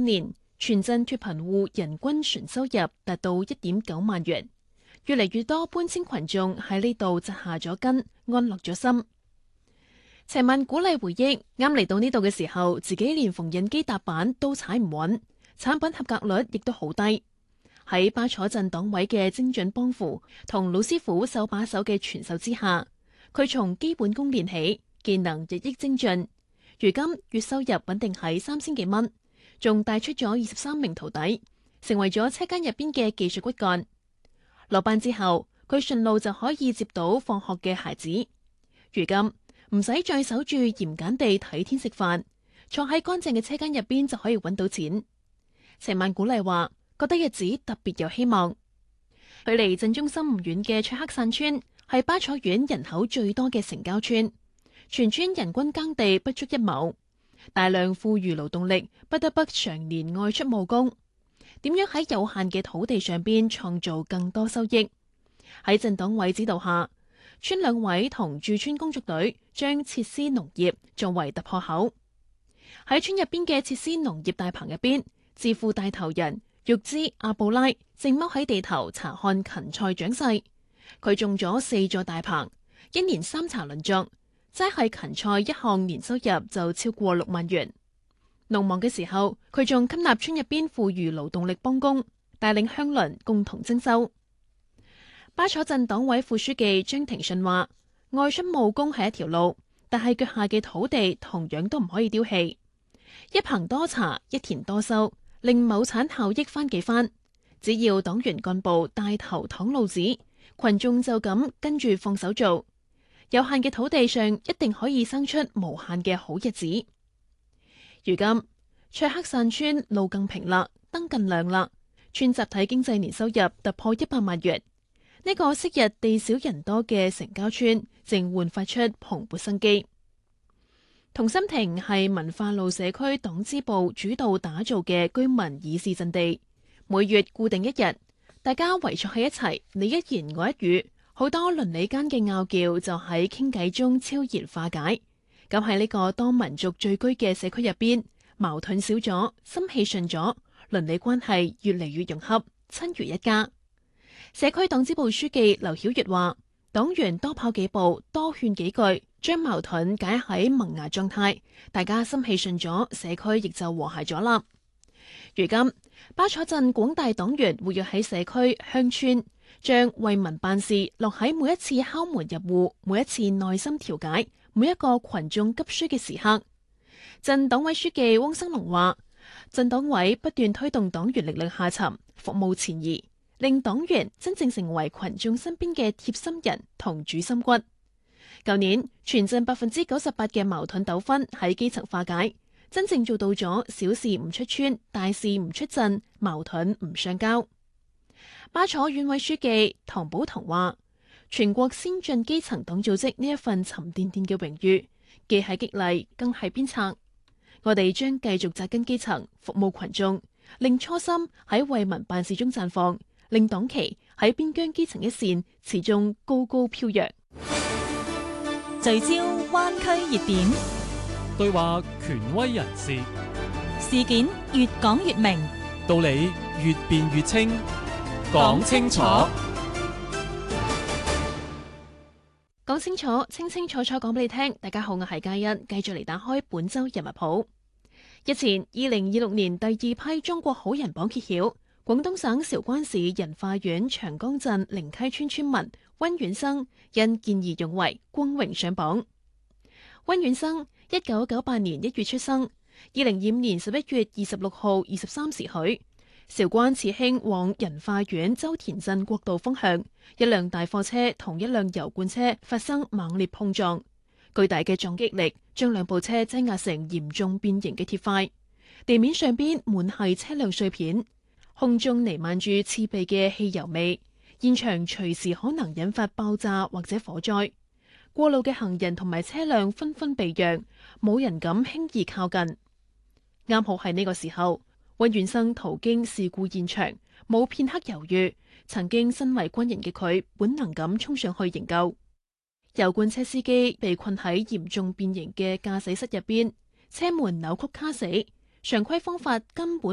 年，全鎮脫貧戶人均純收入達到1.9萬元，越嚟越多搬遷群眾喺呢度紮下咗根，安落咗心。齊曼鼓勵回憶，啱嚟到呢度嘅時候，自己連縫紉機踏板都踩唔穩，產品合格率亦都好低。喺巴楚鎮黨委嘅精準幫扶同老師傅手把手嘅傳授之下，佢從基本功練起，技能日益精進。如今月收入穩定喺3000幾蚊，仲帶出咗23名徒弟，成為咗車間入邊嘅技術骨幹。落班之後，佢順路就可以接到放學嘅孩子。如今唔使再守住嚴謹地睇天食飯，坐喺乾淨嘅車間入邊就可以揾到錢。齊曼鼓勵話，覺得日子特別有希望。距離鎮中心唔遠嘅卓克散村係巴楚縣人口最多嘅城郊村，全村人均耕地不足1畝，大量富裕勞動力不得不常年外出務工。點樣喺有限嘅土地上邊創造更多收益？喺鎮黨委指導下，村兩委同駐村工作隊將設施農業作為突破口。喺村入邊嘅設施農業大棚入邊，智庫帶頭人玉茲阿布拉正踎喺地頭查看芹菜長勢。佢種咗4座大棚，一年3茬輪作，齋係芹菜一項年收入就超過6萬元。農忙嘅時候，佢仲吸納村入邊富裕勞動力幫工，帶領鄉鄰共同徵收。巴楚鎮黨委副書記張庭順話：外出務工係一條路，但係腳下嘅土地同樣都唔可以丟棄。一棚多茶，一田多收，令畝產效益翻幾番。只要黨員幹部帶頭擋路子，群眾就咁跟住放手做。有限嘅土地上一定可以生出無限嘅好日子。如今卓克散村路更平啦，燈更亮啦，村集體經濟年收入突破100萬元。呢個昔日地少人多嘅城郊村正煥發出蓬勃生機。同心亭係文化路社區黨支部主導打造嘅居民議事陣地，每月固定1日，大家圍坐喺一齊，你一言我一語，好多鄰里間嘅拗撬就喺傾偈中悄然化解。咁喺呢個多民族聚居嘅社區入邊，矛盾少咗，心氣順咗，鄰里關係越嚟越融洽，親如一家。社區黨支部書記劉曉月話：黨員多跑幾步，多勸幾句，將矛盾解喺萌芽狀態，大家心氣順咗，社區亦就和諧咗啦。如今巴楚鎮廣大黨員活躍喺社區鄉村，將為民辦事落喺每一次敲門入戶，每一次耐心調解，每一個群眾急需嘅時刻。鎮黨委書記汪生龍話：鎮黨委不斷推動黨員力量下沉，服務前移，令黨員真正成為群眾身邊嘅貼心人同主心骨。舊年全鎮98%嘅矛盾糾紛喺基層化解，真正做到咗小事唔出村，大事唔出鎮，矛盾唔上交。巴楚縣委書記唐寶彤話：全國先進基層黨組織呢一份沉甸甸嘅榮譽，既係激勵，更係鞭策。我哋將繼續紮根基層，服務群眾，令初心喺為民辦事中綻放，令黨旗喺邊疆基層一線始終高高飄揚。 聚焦灣區熱點， 對話權威人士， 事件越講越明， 道理越辯越清，講清楚， 講清楚，清清楚楚講俾你聽。大家好，我係嘉欣，繼續嚟打開本周人物譜。日前2026年第2批中國好人榜揭曉，廣東省韶關市仁化縣長江鎮靈溪村村民溫遠生因見義勇為光榮上榜。溫遠生1998年1月出生，2025年11月26號23時許，韶關慈興往仁化縣周田鎮國道方向，一輛大貨車同一輛油罐車發生猛烈碰撞，巨大嘅撞擊力將兩部車擠壓成嚴重變形嘅鐵塊，地面上邊滿係車輛碎片，空中彌漫住刺鼻嘅汽油味，現場隨時可能引發爆炸或者火災。過路嘅行人同埋車輛紛紛避讓，冇人敢輕易靠近。啱好係呢個時候，溫遠生途經事故現場，冇片刻猶豫，曾經身為軍人嘅佢本能咁衝上去營救。油罐車司機被困喺嚴重變形嘅駕駛室入邊，車門扭曲卡死，常規方法根本